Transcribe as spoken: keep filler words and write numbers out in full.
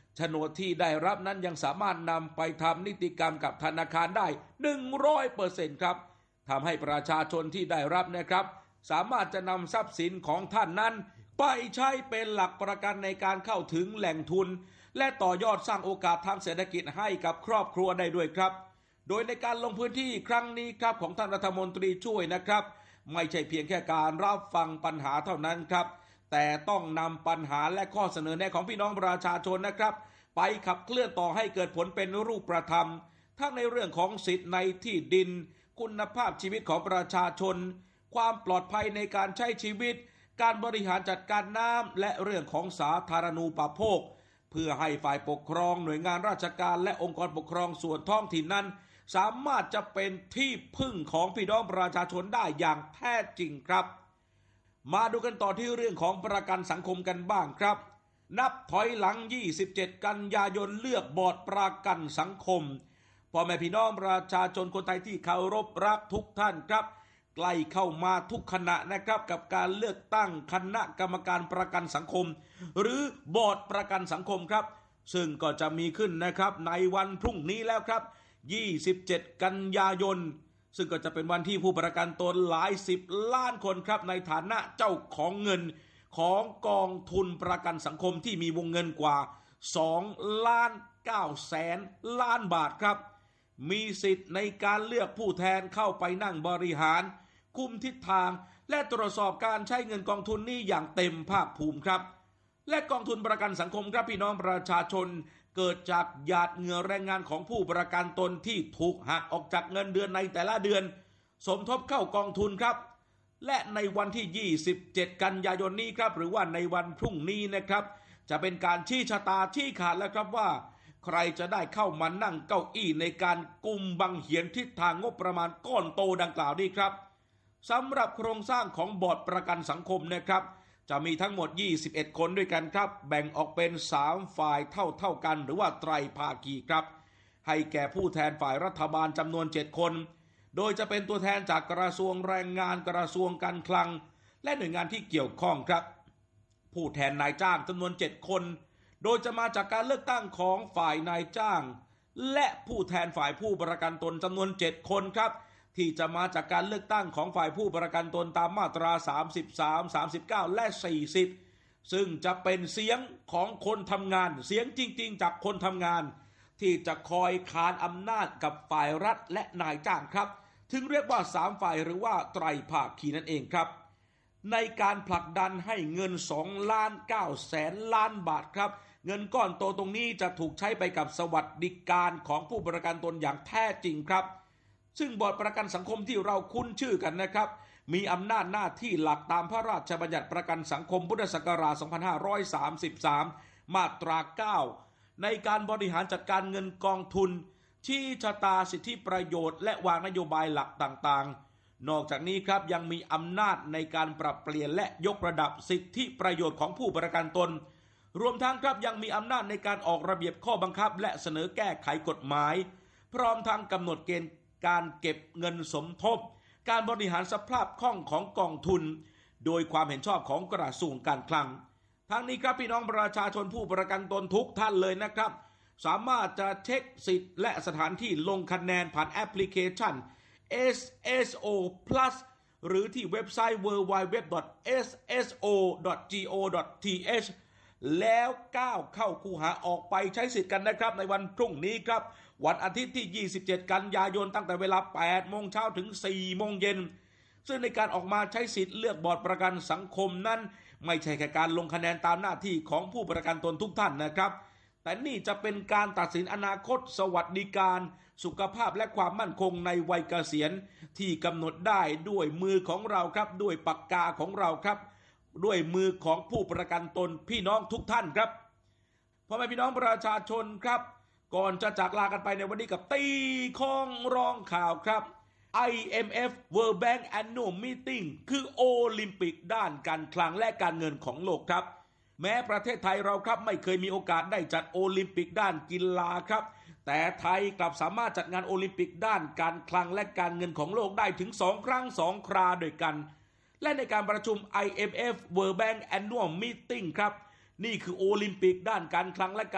โฉนดที่ได้รับนั้นยังสามารถนำไปทำนิติกรรมกับธนาคารได้ หนึ่งร้อยเปอร์เซ็นต์ ครับทำให้ประชาชนที่ได้รับนะครับสามารถจะนำทรัพย์สินของท่านนั้นไปใช้เป็นหลักประกันในการเข้าถึงแหล่งทุนและต่อยอดสร้างโอกาสทางเศรษฐกิจให้กับครอบครัวได้ด้วยครับโดยในการลงพื้นที่ครั้งนี้ครับของท่านรัฐมนตรีช่วยนะครับไม่ใช่เพียงแค่การรับฟังปัญหาเท่านั้นครับแต่ต้องนำปัญหาและข้อเสนอแนะของพี่น้องประชาชนนะครับไปขับเคลื่อนต่อให้เกิดผลเป็นรูปธรรมทั้งในเรื่องของสิทธิในที่ดินคุณภาพชีวิตของประชาชนความปลอดภัยในการใช้ชีวิตการบริหารจัดการน้ำและเรื่องของสาธารณูปโภคเพื่อให้ฝ่ายปกครองหน่วยงานราชการและองค์กรปกครองส่วนท้องถิ่นนั้นสามารถจะเป็นที่พึ่งของพี่น้องประชาชนได้อย่างแท้จริงครับมาดูกันต่อที่เรื่องของประกันสังคมกันบ้างครับนับถอยหลังยี่สิบเจ็ดกันยายนเลือกบอร์ดประกันสังคมพ่อแม่พี่น้องประชาชนคนไทยที่เคารพรักทุกท่านครับใกล้เข้ามาทุกขณะนะครับกับการเลือกตั้งคณะกรรมการประกันสังคมหรือบอร์ดประกันสังคมครับซึ่งก็จะมีขึ้นนะครับในวันพรุ่งนี้แล้วครับยี่สิบเจ็ดกันยายนซึ่งก็จะเป็นวันที่ผู้ประกันตนหลายสิบล้านคนครับในฐานะเจ้าของเงินของกองทุนประกันสังคมที่มีวงเงินกว่าสองล้านเก้าแสนล้านบาทครับมีสิทธิ์ในการเลือกผู้แทนเข้าไปนั่งบริหารคุมทิศทางและตรวจสอบการใช้เงินกองทุนนี้อย่างเต็มภาคภูมิครับและกองทุนประกันสังคมครับพี่น้องประชาชนเกิดจากหยาดเหงื่อแรงงานของผู้ประกันตนที่ถูกหักออกจากเงินเดือนในแต่ละเดือนสมทบเข้ากองทุนครับและในวันที่ยี่สิบเจ็ดกันยายนนี้ครับหรือว่าในวันพรุ่งนี้นะครับจะเป็นการชี้ชะตาชี้ขาดแล้วครับว่าใครจะได้เข้ามานั่งเก้าอี้ในการกุมบังเหียนทิศทางงบประมาณก้อนโตดังกล่าวนี้ครับสำหรับโครงสร้างของบอร์ดประกันสังคมนะครับจะมีทั้งหมดยี่สิบเอ็ดคนด้วยกันครับแบ่งออกเป็นสามฝ่ายเท่าเท่ากันหรือว่าไตรภาคีครับให้แก่ผู้แทนฝ่ายรัฐบาลจำนวนเจ็ดคนโดยจะเป็นตัวแทนจากกระทรวงแรงงานกระทรวงการคลังและหน่วยงานที่เกี่ยวข้องครับผู้แทนนายจ้างจำนวนเจ็ดคนโดยจะมาจากการเลือกตั้งของฝ่ายนายจ้างและผู้แทนฝ่ายผู้ประกันตนจำนวนเจ็ดคนครับที่จะมาจากการเลือกตั้งของฝ่ายผู้ประกันตนตามมาตราสามสิบสาม สามสิบเก้าและสี่สิบซึ่งจะเป็นเสียงของคนทำงานเสียงจริงๆจากคนทำงานที่จะคอยขานอำนาจกับฝ่ายรัฐและนายจ้างครับถึงเรียกว่าสามฝ่ายหรือว่าไตรภาคีนั่นเองครับในการผลักดันให้เงินสองล้านเก้าแสนล้านบาทครับเงินก้อนโตตรงนี้จะถูกใช้ไปกับสวัสดิการของผู้ประกันตนอย่างแท้จริงครับซึ่งบอร์ดประกันสังคมที่เราคุ้นชื่อกันนะครับมีอำนาจหน้าที่หลักตามพระราชบัญญัติประกันสังคมพุทธศักราชสองพันห้าร้อยสามสิบสามมาตราเก้าในการบริหารจัดการเงินกองทุนชี้ชะตาสิทธิประโยชน์และวางนโยบายหลักต่างๆนอกจากนี้ครับยังมีอำนาจในการปรับเปลี่ยนและยกระดับสิทธิประโยชน์ของผู้ประกันตนรวมทั้งครับยังมีอำนาจในการออกระเบียบข้อบังคับและเสนอแก้ไขกฎหมายพร้อมทั้งกำหนดเกณฑ์การเก็บเงินสมทบการบริหารสภาพคล่องของกองทุนโดยความเห็นชอบของกระทรวงการคลังทั้งนี้ครับพี่น้องประชาชนผู้ประกันตนทุกท่านเลยนะครับสามารถจะเช็คสิทธิ์และสถานที่ลงคะแนนผ่านแอปพลิเคชัน เอส เอส โอ พลัส หรือที่เว็บไซต์ ดับเบิลยู ดับเบิลยู ดับเบิลยู ดอท เอส เอส โอ ดอท จี โอ ดอท ที เอช แล้วก้าวเข้าคูหาออกไปใช้สิทธิ์กันนะครับในวันพรุ่งนี้ครับวันอาทิตย์ที่ยี่สิบเจ็ดกันยายนตั้งแต่เวลาแปดโมงเช้าถึงสี่โมงเย็นซึ่งในการออกมาใช้สิทธิ์เลือกบอร์ดประกันสังคมนั้นไม่ใช่แค่การลงคะแนนตามหน้าที่ของผู้ประกันตนทุกท่านนะครับแต่นี่จะเป็นการตัดสินอนาคตสวัสดิการสุขภาพและความมั่นคงในวัยเกษียณที่กำหนดได้ด้วยมือของเราครับด้วยปากกาของเราครับด้วยมือของผู้ประกันตนพี่น้องทุกท่านครับพ่อแม่พี่น้องประชาชนครับก่อนจะจากลากันไปในวันนี้กับตีข้องร้องข่าวครับ ไอ เอ็ม เอฟ World Bank Annual Meeting คือโอลิมปิกด้านการคลังและการเงินของโลกครับแม้ประเทศไทยเราครับไม่เคยมีโอกาสได้จัดโอลิมปิกด้านกีฬาครับแต่ไทยกลับสามารถจัดงานโอลิมปิกด้านการคลังและการเงินของโลกได้ถึงสองครั้งสองคราด้วยกันและในการประชุม ไอ เอ็ม เอฟ World Bank Annual Meeting ครับนี่คือโอลิมปิกด้านการคลังและ